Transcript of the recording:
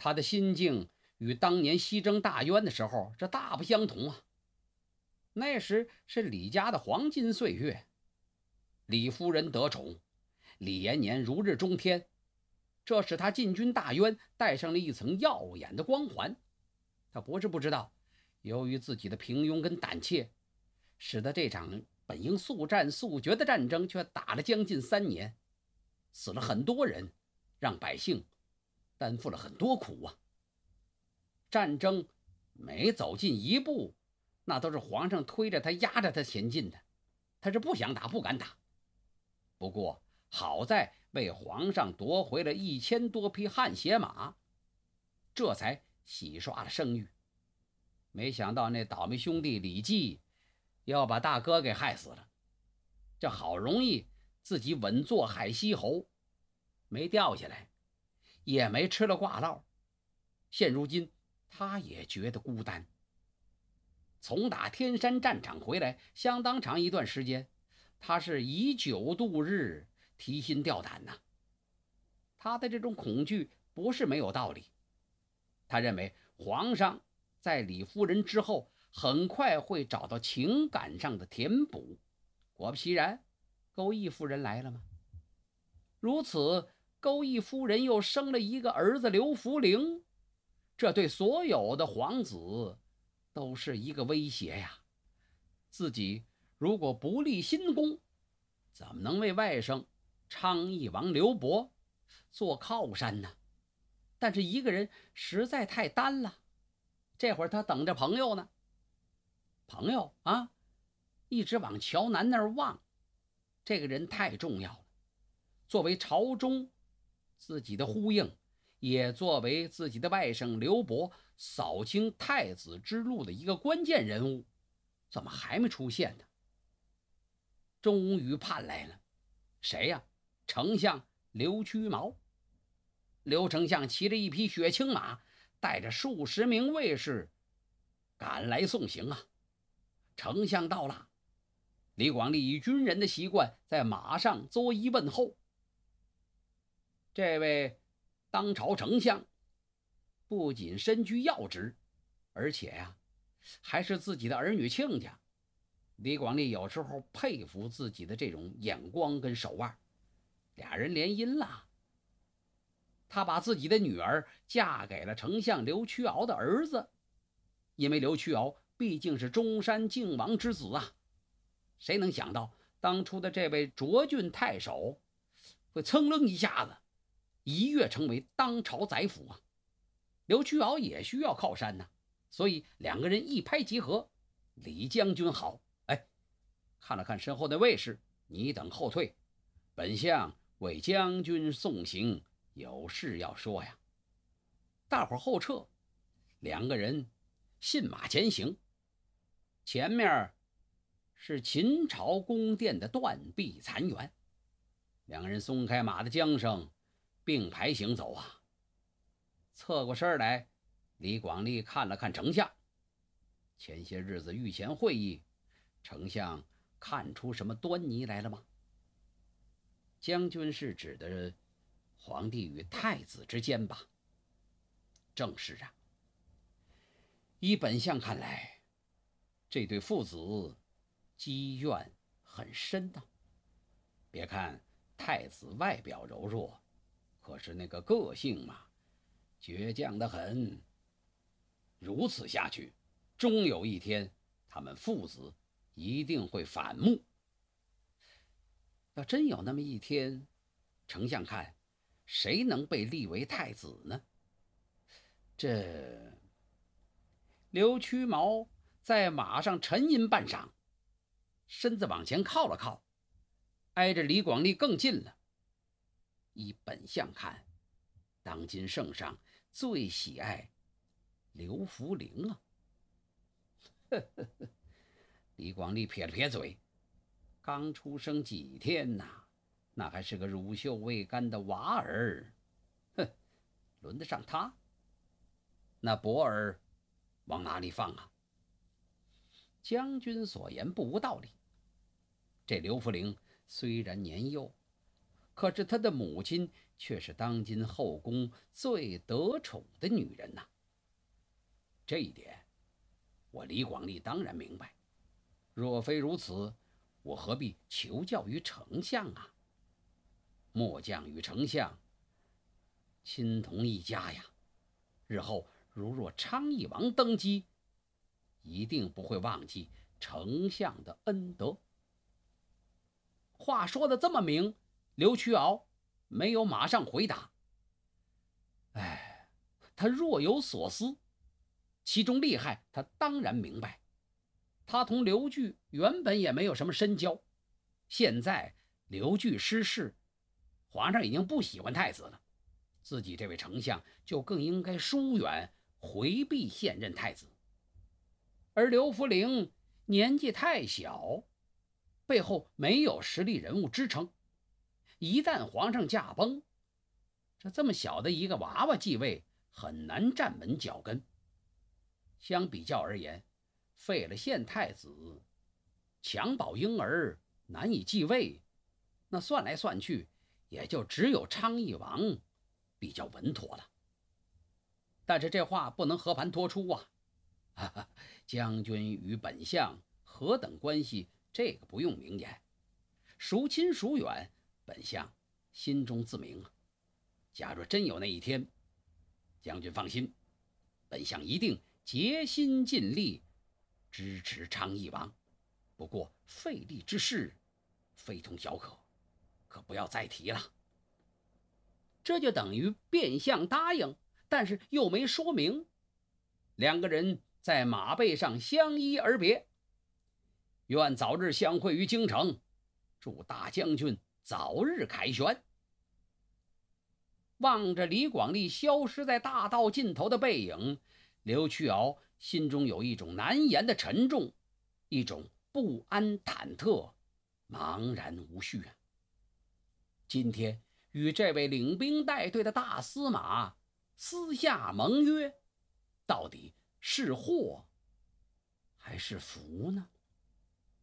他的心境与当年西征大渊的时候这大不相同啊。那时是李家的黄金岁月，李夫人得宠，李延年如日中天，这使他进军大渊带上了一层耀眼的光环。他不是不知道，由于自己的平庸跟胆怯，使得这场本应速战速决的战争却打了将近3年，死了很多人，让百姓担负了很多苦啊。战争每走近一步，那都是皇上推着他压着他前进的，他是不想打不敢打。不过好在为皇上夺回了1000多匹汗血马，这才洗刷了声誉。没想到那倒霉兄弟李绩要把大哥给害死了，这好容易自己稳坐海西侯，没掉下来，也没吃了挂烙，现如今他也觉得孤单。从打天山战场回来相当长一段时间，他是以酒度日，提心吊胆呐。他的这种恐惧不是没有道理，他认为皇上在李夫人之后很快会找到情感上的填补。果不其然，钩弋夫人来了吗？如此，钩弋夫人又生了一个儿子刘弗陵，这对所有的皇子都是一个威胁呀。自己如果不立新功，怎么能为外甥昌邑王刘伯做靠山呢？但是一个人实在太单了，这会儿他等着朋友呢。朋友啊，一直往乔南那儿望，这个人太重要了。作为朝中自己的呼应，也作为自己的外甥刘伯扫清太子之路的一个关键人物，怎么还没出现呢？终于盼来了，谁呀？丞相刘屈毛。刘丞相骑着一匹雪青马，带着数十名卫士赶来送行啊。丞相到了，李广利以军人的习惯在马上作揖问候。这位当朝丞相不仅身居要职，而且还是自己的儿女亲家。李广利有时候佩服自己的这种眼光跟手腕，俩人联姻了。他把自己的女儿嫁给了丞相刘屈敖的儿子，因为刘屈敖毕竟是中山靖王之子啊。谁能想到当初的这位涿郡太守会噌楞一下子一跃成为当朝宰辅啊。刘屈敖也需要靠山呢，所以两个人一拍即合。李将军好，看了看身后的卫士，你等后退，本相为将军送行，有事要说呀。大伙后撤，两个人信马前行。前面是秦朝宫殿的断壁残垣，两个人松开马的缰绳，并排行走啊。侧过身来，李广利看了看丞相，前些日子御前会议，丞相看出什么端倪来了吗？将军是指的皇帝与太子之间吧？正是啊。依本相看来，这对父子积怨很深呐。别看太子外表柔弱，可是那个个性嘛，倔强得很。如此下去，终有一天他们父子一定会反目。要真有那么一天，丞相看谁能被立为太子呢？这刘屈毛在马上沉吟半晌，身子往前靠了靠，挨着李广利更近了。依本相看，当今圣上最喜爱刘弗陵啊。李广利撇了撇嘴，刚出生几天呐，那还是个乳臭未干的娃儿，轮得上他？那伯儿往哪里放啊？将军所言不无道理。这刘弗陵虽然年幼，可是他的母亲却是当今后宫最得宠的女人呐。这一点，我李广利当然明白。若非如此，我何必求教于丞相啊？末将与丞相亲同一家呀，日后如若昌邑王登基，一定不会忘记丞相的恩德。话说的这么明，刘屈鳌没有马上回答。他若有所思，其中利害他当然明白。他同刘据原本也没有什么深交，现在刘据失势，皇上已经不喜欢太子了，自己这位丞相就更应该疏远回避现任太子。而刘弗陵年纪太小，背后没有实力人物支撑，一旦皇上驾崩，这么小的一个娃娃继位，很难站稳脚跟。相比较而言，废了县太子，襁褓婴儿难以继位，那算来算去，也就只有昌邑王比较稳妥了。但是这话不能和盘托出啊！将军与本相何等关系，这个不用明言，孰亲孰远，本相心中自明啊。假若真有那一天，将军放心，本相一定竭心尽力支持昌邑王。不过费力之事非同小可，可不要再提了。这就等于变相答应，但是又没说明。两个人在马背上相依而别，愿早日相会于京城，祝大将军早日凯旋。望着李广利消失在大道尽头的背影，刘屈鳌心中有一种难言的沉重，一种不安忐忑，茫然无序啊。今天与这位领兵带队的大司马私下盟约，到底是祸还是福呢？